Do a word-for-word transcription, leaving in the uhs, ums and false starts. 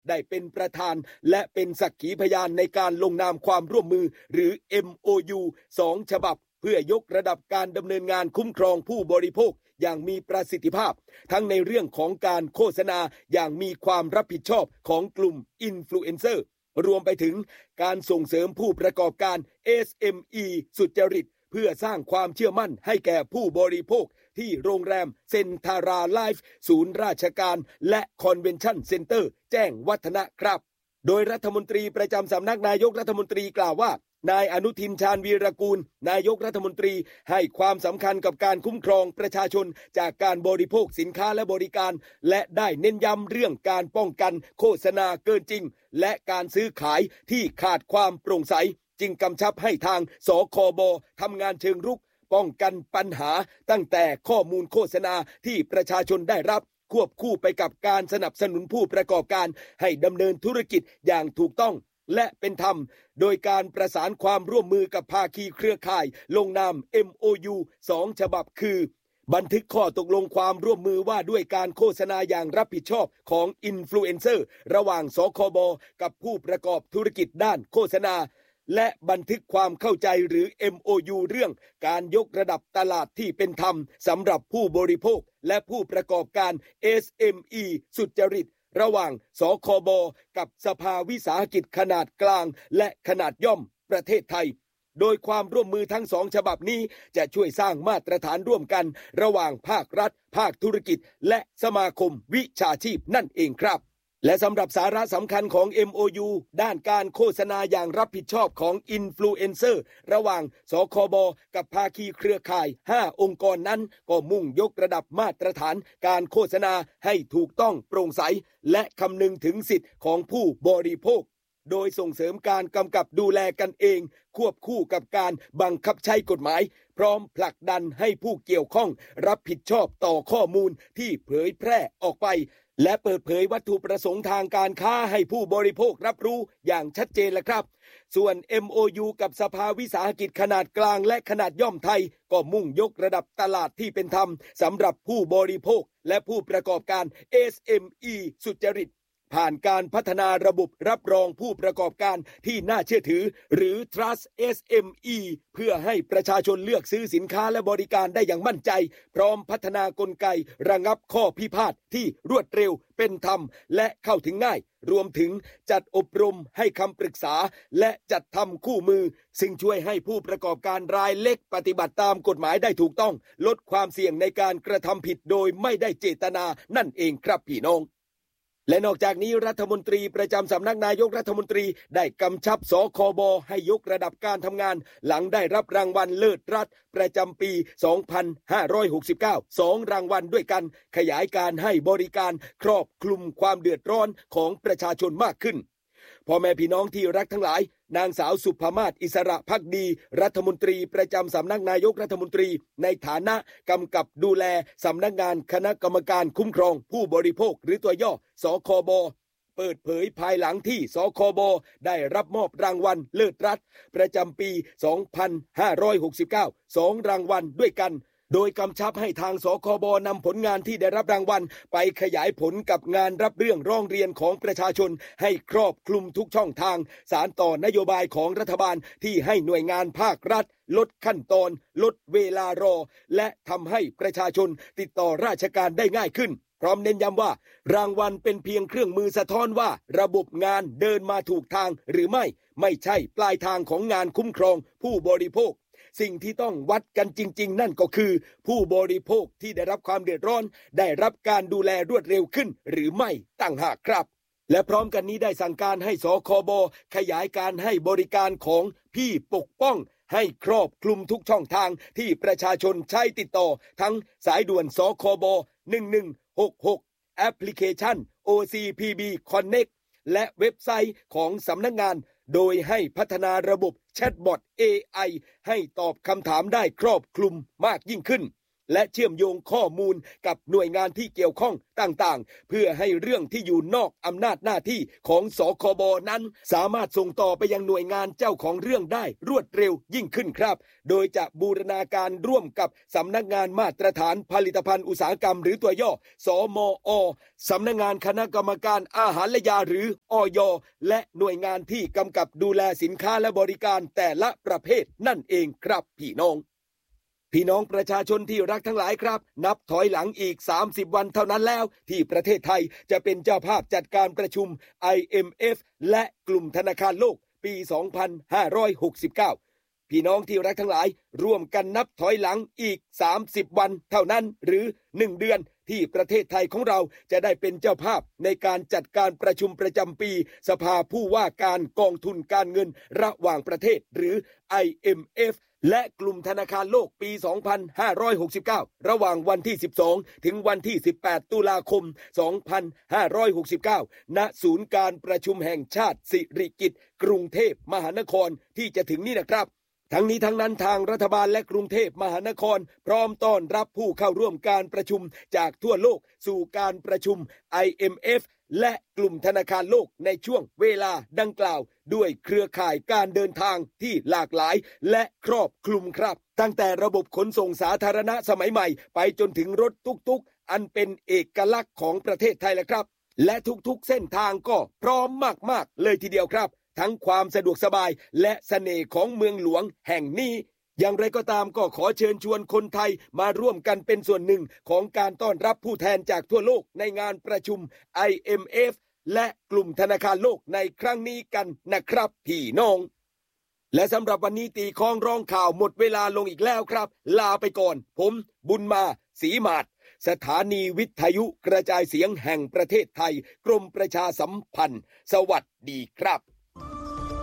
ได้เป็นประธานและเป็นสักขีพยานในการลงนามความร่วมมือหรือ เอ็ม โอ ยู สอง ฉบับเพื่อยกระดับการดำเนินงานคุ้มครองผู้บริโภคอย่างมีประสิทธิภาพทั้งในเรื่องของการโฆษณาอย่างมีความรับผิดชอบของกลุ่มอินฟลูเอนเซอร์รวมไปถึงการส่งเสริมผู้ประกอบการ เอส เอ็ม อี สุจริตเพื่อสร้างความเชื่อมั่นให้แก่ผู้บริโภคที่โรงแรมเซนทาราไลฟ์ศูนย์ราชการและคอนเวนชั่นเซ็นเตอร์แจ้งวัฒนะครับโดยรัฐมนตรีประจำสำนักนายกรัฐมนตรีกล่าวว่านายอนุทินชาญวีรกูลนายกรัฐมนตรีให้ความสำคัญกับการคุ้มครองประชาชนจากการบริโภคสินค้าและบริการและได้เน้นย้ำเรื่องการป้องกันโฆษณาเกินจริงและการซื้อขายที่ขาดความโปร่งใสจึงกำชับให้ทางสคบทำงานเชิงรุกป้องกันปัญหาตั้งแต่ข้อมูลโฆษณาที่ประชาชนได้รับควบคู่ไปกับการสนับสนุนผู้ประกอบการให้ดำเนินธุรกิจอย่างถูกต้องและเป็นธรรมโดยการประสานความร่วมมือกับภาคีเครือข่ายลงนาม เอ็ม โอ ยู สอง ฉบับคือบันทึกข้อตกลงความร่วมมือว่าด้วยการโฆษณาอย่างรับผิดชอบของอินฟลูเอนเซอร์ระหว่างสคบกับผู้ประกอบธุรกิจด้านโฆษณาและบันทึกความเข้าใจหรือ เอ็ม โอ ยู เรื่องการยกระดับตลาดที่เป็นธรรมสำหรับผู้บริโภคและผู้ประกอบการ เอส เอ็ม อี สุจริตระหว่างสคบกับสภาวิสาหกิจขนาดกลางและขนาดย่อมประเทศไทยโดยความร่วมมือทั้งสองฉบับนี้จะช่วยสร้างมาตรฐานร่วมกันระหว่างภาครัฐภาคธุรกิจและสมาคมวิชาชีพนั่นเองครับและสำหรับสาระสำคัญของ เอ็ม โอ ยู ด้านการโฆษณาอย่างรับผิดชอบของอินฟลูเอนเซอร์ระหว่างสคบกับภาคีเครือข่ายห้าองค์กรนั้นก็มุ่งยกระดับมาตรฐานการโฆษณาให้ถูกต้องโปร่งใสและคำนึงถึงสิทธิของผู้บริโภคโดยส่งเสริมการกำกับดูแลกันเองควบคู่กับการบังคับใช้กฎหมายพร้อมผลักดันให้ผู้เกี่ยวข้องรับผิดชอบต่อข้อมูลที่เผยแพร่ออกไปและเปิดเผยวัตถุประสงค์ทางการค้าให้ผู้บริโภครับรู้อย่างชัดเจนแล้วครับส่วน เอ็ม โอ ยู กับสภาวิสาหกิจขนาดกลางและขนาดย่อมไทยก็มุ่งยกระดับตลาดที่เป็นธรรมสำหรับผู้บริโภคและผู้ประกอบการ เอส เอ็ม อี สุจริตผ่านการพัฒนาระบบรับรองผู้ประกอบการที่น่าเชื่อถือหรือ Trust เอส เอ็ม อี เพื่อให้ประชาชนเลือกซื้อสินค้าและบริการได้อย่างมั่นใจพร้อมพัฒนากลไกระงับข้อพิพาทที่รวดเร็วเป็นธรรมและเข้าถึงง่ายรวมถึงจัดอบรมให้คำปรึกษาและจัดทำคู่มือซึ่งช่วยให้ผู้ประกอบการรายเล็กปฏิบัติตามกฎหมายได้ถูกต้องลดความเสี่ยงในการกระทำผิดโดยไม่ได้เจตนานั่นเองครับพี่น้องและนอกจากนี้รัฐมนตรีประจำสำนักนายกรัฐมนตรีได้กำชับสคบให้ยกระดับการทำงานหลังได้รับรางวัลเลิศรัฐประจำปี สองพันห้าร้อยหกสิบเก้า สองรางวัลด้วยกันขยายการให้บริการครอบคลุมความเดือดร้อนของประชาชนมากขึ้นพ่อแม่พี่น้องที่รักทั้งหลายนางสาวสุภมาศอิสระภักดีรัฐมนตรีประจำสำนักนายกรัฐมนตรีในฐานะกำกับดูแลสำนักงานคณะกรรมการคุ้มครองผู้บริโภคหรือตัวย่อสคบเปิดเผยภายหลังที่สคบได้รับมอบรางวัลเลิศรัฐประจำปี สองพันห้าร้อยหกสิบเก้า สองรางวัลด้วยกันโดยกำชับให้ทางสคบนำผลงานที่ได้รับรางวัลไปขยายผลกับงานรับเรื่องร้องเรียนของประชาชนให้ครอบคลุมทุกช่องทางสานต่อนโยบายของรัฐบาลที่ให้หน่วยงานภาครัฐลดขั้นตอนลดเวลารอและทำให้ประชาชนติดต่อราชการได้ง่ายขึ้นพร้อมเน้นย้ำว่ารางวัลเป็นเพียงเครื่องมือสะท้อนว่าระบบงานเดินมาถูกทางหรือไม่ไม่ใช่ปลายทางของงานคุ้มครองผู้บริโภคสิ่งที่ต้องวัดกันจริงๆนั่นก็คือผู้บริโภคที่ได้รับความเดือดร้อนได้รับการดูแลรวดเร็วขึ้นหรือไม่ต่างหากครับและพร้อมกันนี้ได้สั่งการให้สคบขยายการให้บริการของพี่ปกป้องให้ครอบคลุมทุกช่องทางที่ประชาชนใช้ติดต่อทั้งสายด่วนสคบหนึ่งหนึ่งหกหกแอปพลิเคชัน โอ ซี พี บี Connect และเว็บไซต์ของสำนักงานโดยให้พัฒนาระบบแชทบอท เอ ไอ ให้ตอบคำถามได้ครอบคลุมมากยิ่งขึ้นและเชื่อมโยงข้อมูลกับหน่วยงานที่เกี่ยวข้องต่างๆเพื่อให้เรื่องที่อยู่นอกอำนาจหน้าที่ของสคบนั้นสามารถส่งต่อไปยังหน่วยงานเจ้าของเรื่องได้รวดเร็วยิ่งขึ้นครับโดยจะบูรณาการร่วมกับสำนักงานมาตรฐานผลิตภัณฑ์อุตสาหกรรมหรือตัวย่อสมอ.สำนักงานคณะกรรมการอาหารและยาหรืออย.และหน่วยงานที่กำกับดูแลสินค้าและบริการแต่ละประเภทนั่นเองครับพี่น้องพี่น้องประชาชนที่รักทั้งหลายครับนับถอยหลังอีกสามสิบวันเท่านั้นแล้วที่ประเทศไทยจะเป็นเจ้าภาพจัดการประชุม ไอ เอ็ม เอฟ และกลุ่มธนาคารโลกปีสองพันห้าร้อยหกสิบเก้าพี่น้องที่รักทั้งหลายร่วมกันนับถอยหลังอีกสามสิบวันเท่านั้นหรือหนึ่งเดือนที่ประเทศไทยของเราจะได้เป็นเจ้าภาพในการจัดการประชุมประจำปีสภาผู้ว่าการกองทุนการเงินระหว่างประเทศหรือ ไอ เอ็ม เอฟ และกลุ่มธนาคารโลกปีสองพันห้าร้อยหกสิบเก้าระหว่างวันที่สิบสองถึงวันที่สิบแปดตุลาคมสองพันห้าร้อยหกสิบเก้าณศูนย์การประชุมแห่งชาติสิริกิติ์กรุงเทพมหานครที่จะถึงนี้นะครับทั้งนี้ทั้งนั้นทางรัฐบาลและกรุงเทพมหานครพร้อมต้อนรับผู้เข้าร่วมการประชุมจากทั่วโลกสู่การประชุม ไอ เอ็ม เอฟ และกลุ่มธนาคารโลกในช่วงเวลาดังกล่าวด้วยเครือข่ายการเดินทางที่หลากหลายและครอบคลุมครับตั้งแต่ระบบขนส่งสาธารณะสมัยใหม่ไปจนถึงรถตุ๊กๆอันเป็นเอกลักษณ์ของประเทศไทยแหละครับและทุกๆเส้นทางก็พร้อมมากๆเลยทีเดียวครับทั้งความสะดวกสบายและเสน่ห์ของเมืองหลวงแห่งนี้อย่างไรก็ตามก็ขอเชิญชวนคนไทยมาร่วมกันเป็นส่วนหนึ่งของการต้อนรับผู้แทนจากทั่วโลกในงานประชุม ไอ เอ็ม เอฟ และกลุ่มธนาคารโลกในครั้งนี้กันนะครับพี่น้องและสำหรับวันนี้ตีคล้องร้องข่าวหมดเวลาลงอีกแล้วครับลาไปก่อนผมบุญมาศรีมาศสถานีวิทยุกระจายเสียงแห่งประเทศไทยกรมประชาสัมพันธ์สวัสดีครับ